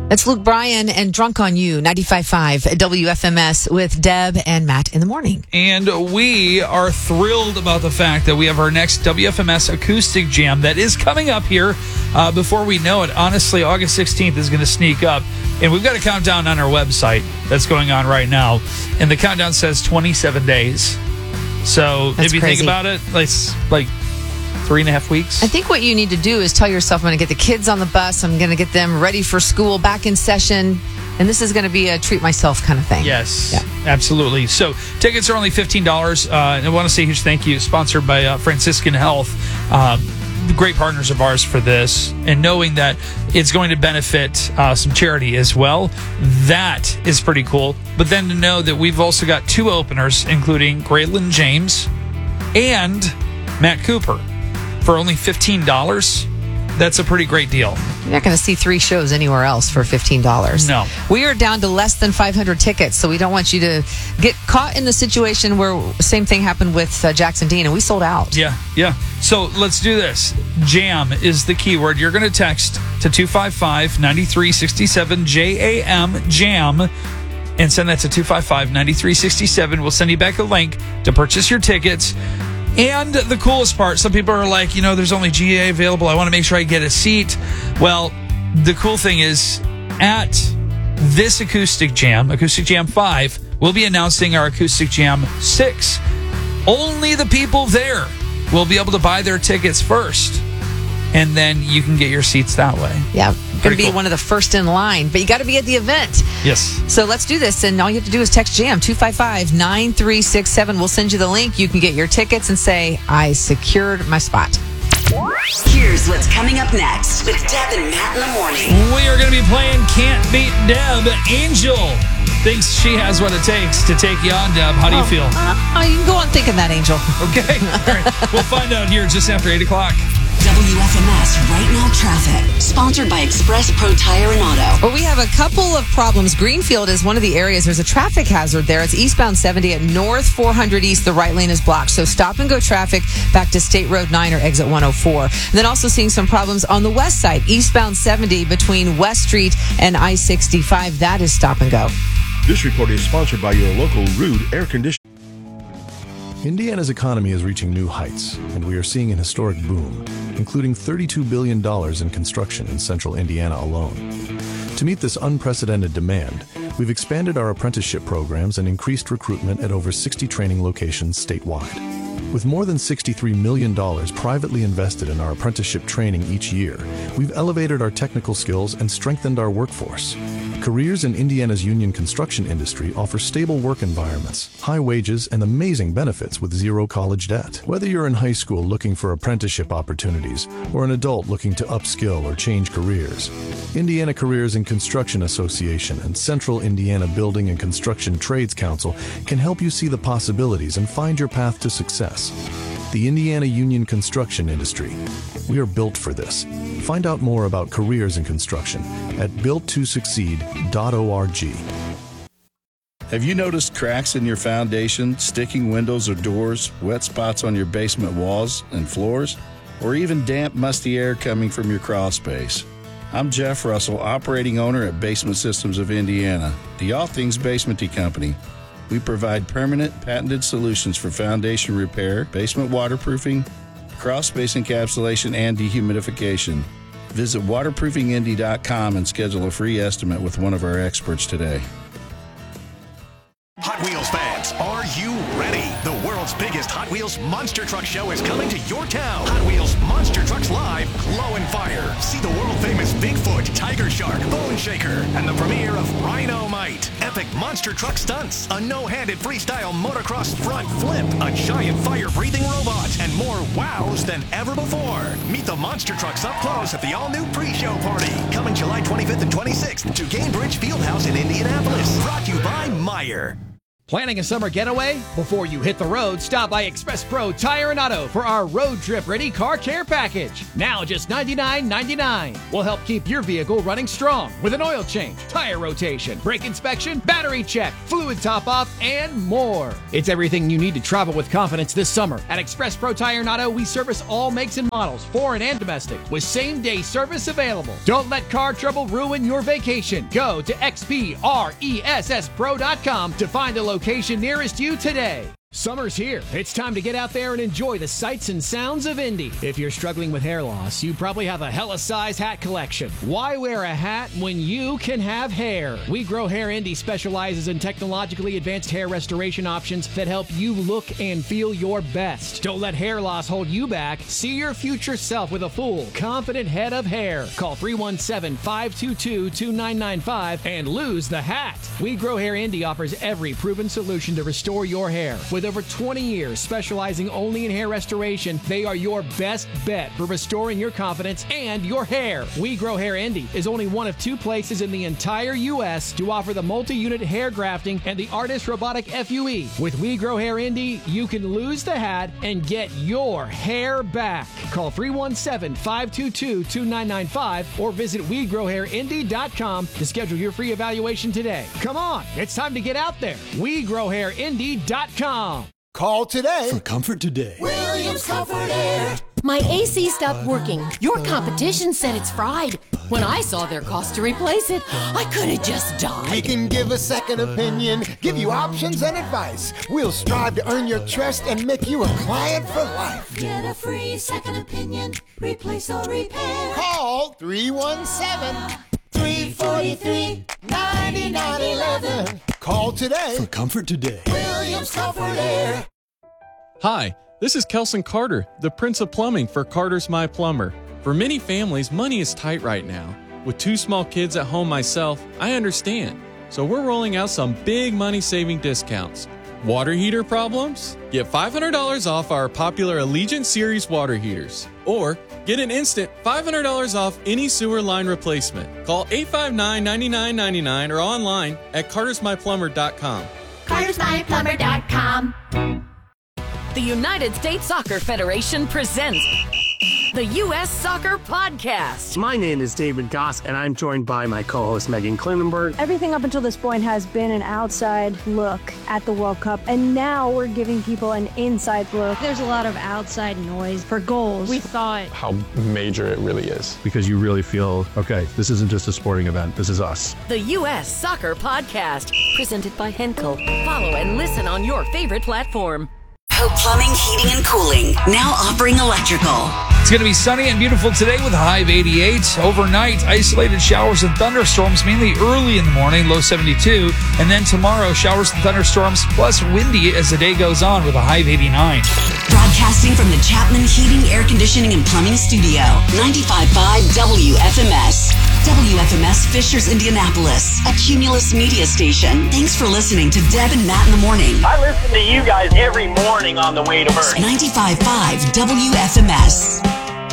It's Luke Bryan and Drunk on You, 95.5 WFMS with Deb and Matt in the morning. And we are thrilled about the fact that we have our next WFMS acoustic jam that is coming up here before we know it. Honestly, August 16th is going to sneak up. And we've got a countdown on our website that's going on right now. And the countdown says 27 days. So That's if you crazy. think about it, it's like 3.5 weeks. I think what you need to do is tell yourself, I'm going to get the kids on the bus. I'm going to get them ready for school, back in session. And this is going to be a treat myself kind of thing. Yes, Yeah. absolutely. So tickets are only $15. And I want to say a huge thank you, sponsored by Franciscan Health, great partners of ours for this. And knowing that it's going to benefit some charity as well, that is pretty cool. But then to know that we've also got two openers, including Graylin James and Matt Cooper, for only $15. That's a pretty great deal. You're not going to see 3 shows anywhere else for $15. No. We are down to less than 500 tickets, so we don't want you to get caught in the situation where same thing happened with Jackson Dean, and we sold out. Yeah. So let's do this. Jam is the keyword. You're going to text to 255-9367 JAM, and send that to 255-9367. We'll send you back a link to purchase your tickets. And the coolest part, some people are like, there's only GA available. I want to make sure I get a seat. Well, the cool thing is, at this Acoustic Jam 5, we'll be announcing our Acoustic Jam 6. Only the people there will be able to buy their tickets first. And then you can get your seats that way. Yeah, going to be cool. one of the first in line, but you got to be at the event. Yes. So let's do this, and all you have to do is text JAM 255-9367. We'll send you the link. You can get your tickets and say, I secured my spot. Here's what's coming up next with Deb and Matt in the morning. We are going to be playing Can't Beat Deb. Angel thinks she has what it takes to take you on, Deb. How do you feel? You can go on thinking that, Angel. Okay. All right. We'll find out here just after 8 o'clock. WFMS Right Now Traffic, sponsored by Express Pro Tire and Auto. Well, we have a couple of problems. Greenfield is one of the areas. There's a traffic hazard there. It's eastbound 70 at North 400 East. The right lane is blocked. So stop and go traffic back to State Road 9 or exit 104. And then also seeing some problems on the west side, eastbound 70 between West Street and I-65. That is stop and go. This report is sponsored by your local Rude Air Conditioning. Indiana's economy is reaching new heights, and we are seeing an historic boom, including $32 billion in construction in central Indiana alone. To meet this unprecedented demand, we've expanded our apprenticeship programs and increased recruitment at over 60 training locations statewide. With more than $63 million privately invested in our apprenticeship training each year, we've elevated our technical skills and strengthened our workforce. Careers in Indiana's union construction industry offer stable work environments, high wages, and amazing benefits with zero college debt. Whether you're in high school looking for apprenticeship opportunities or an adult looking to upskill or change careers, Indiana Careers in Construction Association and Central Indiana Building and Construction Trades Council can help you see the possibilities and find your path to success. The Indiana Union Construction Industry. We are built for this. Find out more about careers in construction at builttosucceed.org. Have you noticed cracks in your foundation, sticking windows or doors, wet spots on your basement walls and floors, or even damp, musty air coming from your crawl space? I'm Jeff Russell, operating owner at Basement Systems of Indiana, the All Things Basementy Company. We provide permanent, patented solutions for foundation repair, basement waterproofing, crawl space encapsulation, and dehumidification. Visit waterproofingindy.com and schedule a free estimate with one of our experts today. Hot Wheels fans, are you ready? The world's biggest Hot Wheels Monster Truck Show is coming to your town. Hot Wheels Monster Trucks Live, Glow and Fire. See the world-famous Bigfoot, Tiger Shark, Bone Shaker, and the premiere of Rhino-Mite. Epic monster truck stunts, a no-handed freestyle motocross front flip, a giant fire-breathing robot, and more wows than ever before. Meet the monster trucks up close at the all-new pre-show party, coming July 25th and 26th to Gainbridge Fieldhouse in Indianapolis. Brought to you by Meyer. Planning a summer getaway? Before you hit the road, stop by Express Pro Tire and Auto for our road trip ready car care package. Now just $99.99. We'll help keep your vehicle running strong with an oil change, tire rotation, brake inspection, battery check, fluid top off, and more. It's everything you need to travel with confidence this summer. At Express Pro Tire and Auto, we service all makes and models, foreign and domestic, with same-day service available. Don't let car trouble ruin your vacation. Go to xpressspro.com to find a location nearest you today. Summer's here. It's time to get out there and enjoy the sights and sounds of Indy. If you're struggling with hair loss, you probably have a hella size hat collection. Why wear a hat when you can have hair? We Grow Hair Indy specializes in technologically advanced hair restoration options that help you look and feel your best. Don't let hair loss hold you back. See your future self with a full, confident head of hair. Call 317-522-2995 and lose the hat. We Grow Hair Indy offers every proven solution to restore your hair. With over 20 years specializing only in hair restoration, they are your best bet for restoring your confidence and your hair. We Grow Hair Indy is only one of 2 places in the entire U.S. to offer the multi-unit hair grafting and the ARTIST robotic FUE. With We Grow Hair Indy, you can lose the hat and get your hair back. Call 317-522-2995 or visit WeGrowHairIndy.com to schedule your free evaluation today. Come on, it's time to get out there. WeGrowHairIndy.com. Call today for Comfort Today. Williams Comfort Air. My AC stopped working. Your competition said it's fried. When I saw their cost to replace it, I could have just died. We can give a second opinion, give you options and advice. We'll strive to earn your trust and make you a client for life. Get a free second opinion, replace or repair. Call 317-343-9911. Call today for Comfort Today. Williams Comfort Air. Hi, this is Kelson Carter, the Prince of Plumbing for Carter's My Plumber. For many families, money is tight right now. With 2 small kids at home myself, I understand. So we're rolling out some big money-saving discounts. Water heater problems? Get $500 off our popular Allegiant Series water heaters. Or get an instant $500 off any sewer line replacement. Call 859-9999 or online at cartersmyplumber.com. cartersmyplumber.com. The United States Soccer Federation presents the U.S. Soccer Podcast. My name is David Goss, and I'm joined by my co-host Megan Klinenberg. Everything up until this point has been an outside look at the World Cup, and now we're giving people an inside look. There's a lot of outside noise for goals. We thought how major it really is. Because you really feel, okay, this isn't just a sporting event, this is us. The U.S. Soccer Podcast, presented by Henkel. Follow and listen on your favorite platform. Hope Plumbing, Heating, and Cooling, now offering electrical. It's going to be sunny and beautiful today with a high of 88. Overnight, isolated showers and thunderstorms, mainly early in the morning, low 72. And then tomorrow, showers and thunderstorms, plus windy as the day goes on with a high of 89. Broadcasting from the Chapman Heating, Air Conditioning, and Plumbing Studio, 95.5 WFMS. WFMS Fishers, Indianapolis, a Cumulus media station. Thanks for listening to Deb and Matt in the morning. I listen to you guys every morning on the way to work. 95.5 WFMS.